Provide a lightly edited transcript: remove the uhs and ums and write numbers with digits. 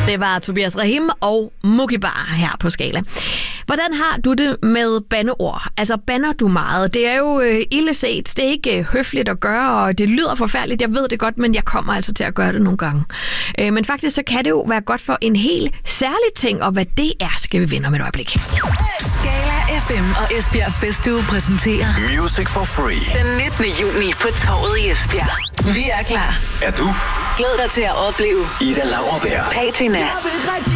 Det var Tobias Rahim og Mukibar her på Skala. Hvordan har du det med bandeord? Altså, bander du meget? Det er jo ildeset. Det er ikke høfligt at gøre, og det lyder forfærdeligt. Jeg ved det godt, men jeg kommer altså til at gøre det nogle gange. Men faktisk så kan det jo være godt for en helt særlig ting, og hvad det er, skal vi vende om et øjeblik. Skala FM og Esbjerg Festuge præsenterer Music for Free. den 19. juni på Torvet i Esbjerg. Vi er klar. Er du? Glæd dig til at opleve Ida Lauerberg, Patina,